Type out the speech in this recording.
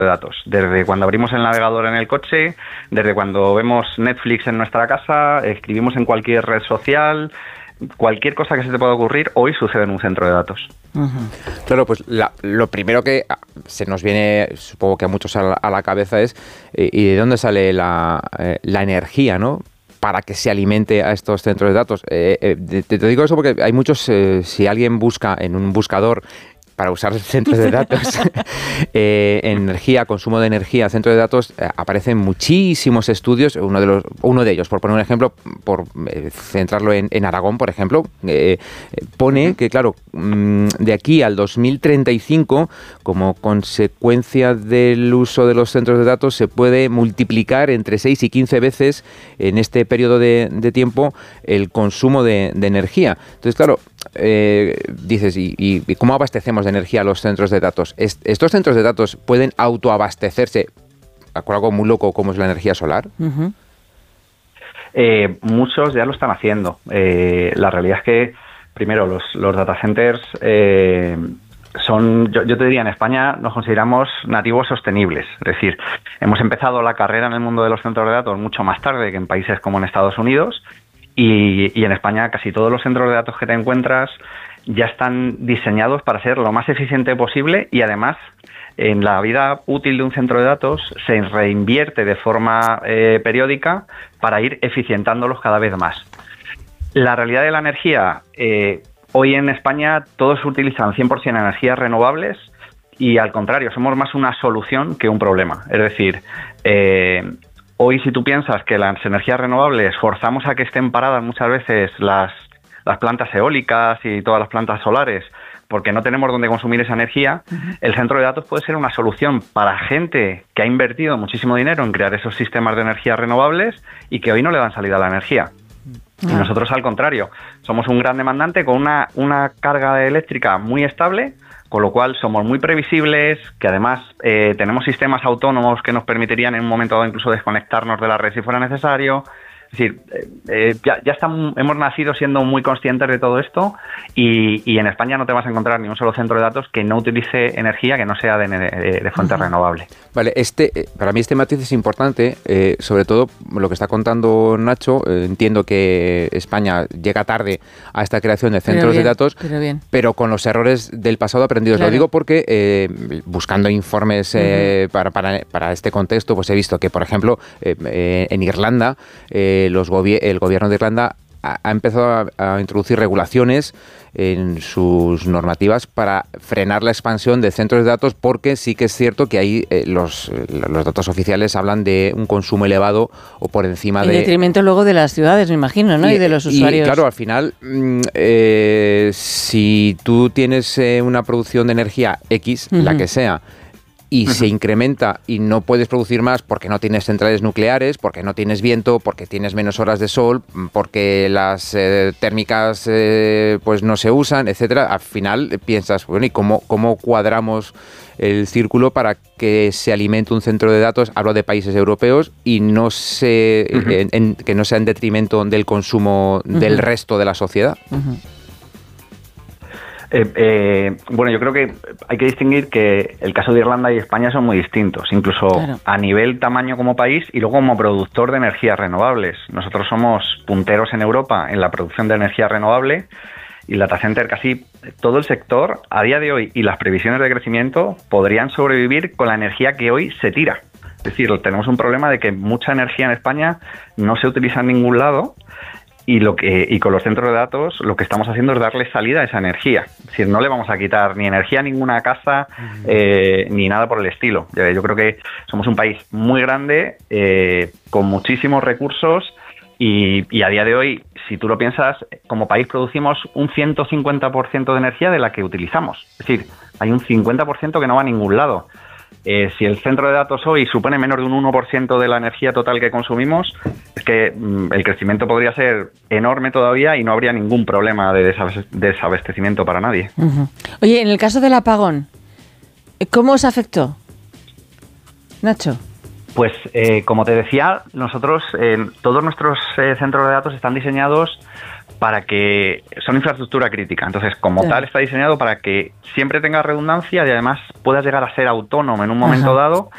de datos. Desde cuando abrimos el navegador en el coche, desde cuando vemos Netflix en nuestra casa, escribimos en cualquier red social, cualquier cosa que se te pueda ocurrir, hoy sucede en un centro de datos. Claro, pues lo primero que se nos viene, supongo que a muchos a la cabeza es ¿y de dónde sale la energía, no?, para que se alimente a estos centros de datos? Te digo eso porque hay muchos, si alguien busca en un buscador para usar centros de datos, energía, consumo de energía, centro de datos, aparecen muchísimos estudios. Uno de ellos, por poner un ejemplo, por centrarlo en Aragón, por ejemplo, pone que, claro, de aquí al 2035, como consecuencia del uso de los centros de datos, se puede multiplicar entre 6 y 15 veces en este periodo de tiempo el consumo de energía. Entonces, claro, dices, ¿y cómo abastecemos de energía a los centros de datos? ¿Estos centros de datos pueden autoabastecerse con algo muy loco como es la energía solar? Muchos ya lo están haciendo. La realidad es que, primero, los data centers son, yo te diría, en España nos consideramos nativos sostenibles. Es decir, hemos empezado la carrera en el mundo de los centros de datos mucho más tarde que en países como en Estados Unidos. Y en España casi todos los centros de datos que te encuentras ya están diseñados para ser lo más eficiente posible, y además en la vida útil de un centro de datos se reinvierte de forma periódica para ir eficientándolos cada vez más. La realidad de la energía, hoy en España todos utilizan 100% energías renovables, y al contrario, somos más una solución que un problema. Es decir, hoy, si tú piensas que las energías renovables forzamos a que estén paradas muchas veces las plantas eólicas y todas las plantas solares porque no tenemos dónde consumir esa energía, el centro de datos puede ser una solución para gente que ha invertido muchísimo dinero en crear esos sistemas de energías renovables y que hoy no le dan salida a la energía. Y nosotros, al contrario, somos un gran demandante con una carga eléctrica muy estable, con lo cual somos muy previsibles, que además tenemos sistemas autónomos que nos permitirían en un momento dado incluso desconectarnos de la red si fuera necesario. Es decir, hemos nacido siendo muy conscientes de todo esto, y en España no te vas a encontrar ni un solo centro de datos que no utilice energía que no sea de fuente renovable. Vale, para mí este matiz es importante, sobre todo lo que está contando Nacho. Entiendo que España llega tarde a esta creación de centros de datos, pero con los errores del pasado aprendidos. Claro. Lo digo porque buscando informes para este contexto, pues he visto que, por ejemplo, en Irlanda, el gobierno de Irlanda ha empezado a introducir regulaciones en sus normativas para frenar la expansión de centros de datos, porque sí que es cierto que ahí los datos oficiales hablan de un consumo elevado o por encima de... En detrimento luego de las ciudades, me imagino, ¿no? Y de los usuarios. Y claro, al final, si tú tienes una producción de energía X, la que sea, y se incrementa y no puedes producir más porque no tienes centrales nucleares, porque no tienes viento, porque tienes menos horas de sol, porque las térmicas pues no se usan, etcétera, al final piensas, bueno, ¿y cómo cuadramos el círculo para que se alimente un centro de datos? Hablo de países europeos, y no que no sea en detrimento del consumo del resto de la sociedad. Bueno, yo creo que hay que distinguir que el caso de Irlanda y España son muy distintos, incluso a nivel tamaño como país y luego como productor de energías renovables. Nosotros somos punteros en Europa en la producción de energía renovable, y el data center, casi todo el sector a día de hoy y las previsiones de crecimiento podrían sobrevivir con la energía que hoy se tira. Es decir, tenemos un problema de que mucha energía en España no se utiliza en ningún lado. Y con los centros de datos lo que estamos haciendo es darle salida a esa energía. Es decir, no le vamos a quitar ni energía a ninguna casa ni nada por el estilo. Yo creo que somos un país muy grande, con muchísimos recursos, y a día de hoy, si tú lo piensas, como país producimos un 150% de energía de la que utilizamos. Es decir, hay un 50% que no va a ningún lado. Si el centro de datos hoy supone menos de un 1% de la energía total que consumimos, es que el crecimiento podría ser enorme todavía y no habría ningún problema de desabastecimiento para nadie. Oye, en el caso del apagón, ¿cómo os afectó, Nacho? Pues, como te decía, nosotros, todos nuestros centros de datos están diseñados para que son infraestructura crítica. Entonces, como tal, está diseñado para que siempre tenga redundancia y además puedas llegar a ser autónomo en un momento dado